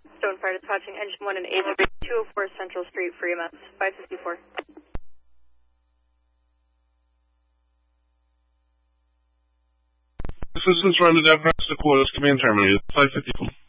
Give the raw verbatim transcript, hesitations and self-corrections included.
Stonefire dispatching engine one and eight three, two oh four Central Street for E M S, five fifty-four. Assistance rendered at Costa Quarters, command terminated, five fifty-four.